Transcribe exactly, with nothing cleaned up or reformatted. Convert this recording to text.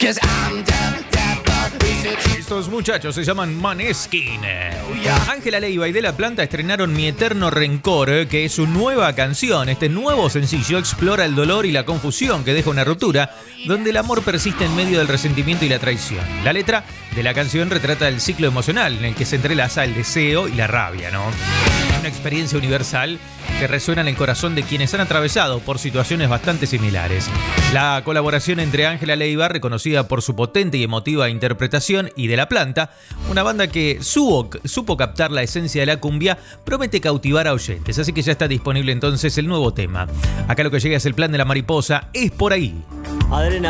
Estos muchachos se llaman Maneskin. Ángela Leiva y De La Planta estrenaron Mi Eterno Rencor, que es su nueva canción. Este nuevo sencillo explora el dolor y la confusión que deja una ruptura, donde el amor persiste en medio del resentimiento y la traición. La letra de la canción retrata el ciclo emocional en el que se entrelaza el deseo y la rabia, ¿no? Una experiencia universal que resuena en el corazón de quienes han atravesado por situaciones bastante similares. La colaboración entre Ángela Leiva, reconocida por su potente y emotiva interpretación, y De La Planta, una banda que supo, supo captar la esencia de la cumbia, promete cautivar a oyentes. Así que ya está disponible entonces el nuevo tema. Acá lo que llega es El Plan de la Mariposa, Es por ahí.